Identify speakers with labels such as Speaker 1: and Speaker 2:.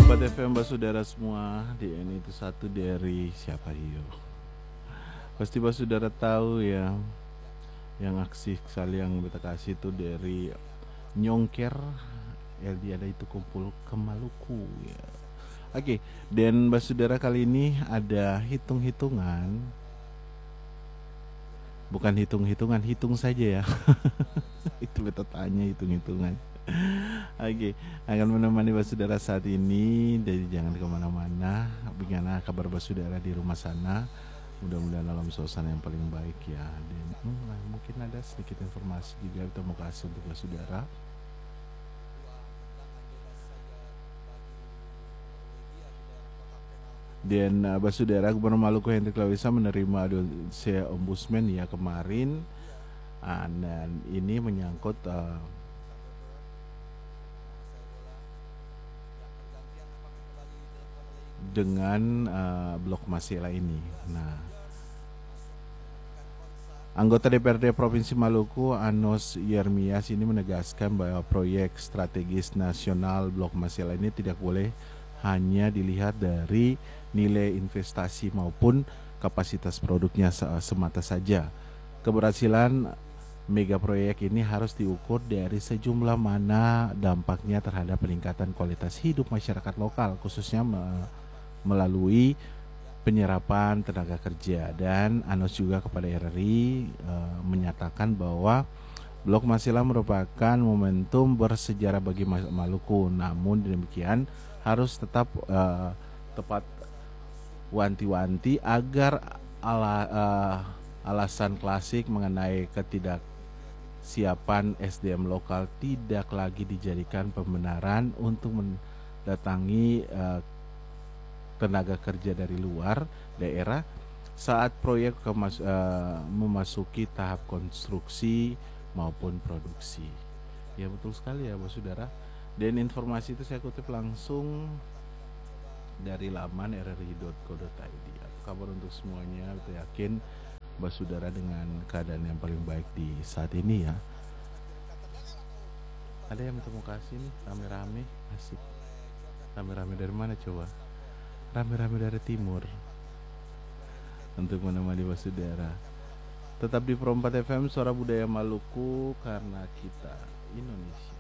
Speaker 1: Perempat FM Basudara semua, ini itu satu dari siapa iyo? Pasti Basudara tahu ya, yang aksi kali yang beta kasih itu dari Nyongker LD ada itu kumpul ke Maluku ya. Oke, dan Basudara kali ini ada hitung-hitungan. Bukan hitung-hitungan, hitung saja ya. Itu beta tanya hitung-hitungan. Oke, akan menemani Basudara saat ini. Jadi jangan kemana-mana. Bagaimana kabar Basudara di rumah sana? Mudah-mudahan dalam suasana yang paling baik ya. Dan mungkin ada sedikit informasi juga kita mau kasih untuk Basudara. Dan Basudara Gubernur Maluku Hendrik Lawisa menerima dossier ombudsman ya kemarin. Dan ini menyangkut dengan blok Masela ini. Nah, anggota DPRD Provinsi Maluku Anos Yermias ini menegaskan bahwa proyek strategis nasional blok Masela ini tidak boleh hanya dilihat dari nilai investasi maupun kapasitas produknya semata saja. Keberhasilan mega proyek ini harus diukur dari sejumlah mana dampaknya terhadap peningkatan kualitas hidup masyarakat lokal, khususnya melalui penyerapan tenaga kerja. Dan Anos juga kepada RRI menyatakan bahwa Blok Masela merupakan momentum bersejarah bagi Maluku. Namun demikian harus tetap tepat wanti-wanti agar alasan klasik mengenai ketidaksiapan SDM lokal tidak lagi dijadikan pembenaran untuk mendatangi tenaga kerja dari luar daerah saat proyek memasuki tahap konstruksi maupun produksi. Ya betul sekali ya Basudara. Dan informasi itu saya kutip langsung dari laman rri.co.id. Apa kabar untuk semuanya? Saya yakin Basudara dengan keadaan yang paling baik di saat ini ya. Ada yang minta mau kasih nih rame-rame, asik. Rame-rame dari mana coba? Rame-rame dari timur untuk menemani Basudara. Tetap di Perempat FM, suara budaya Maluku, karena kita Indonesia.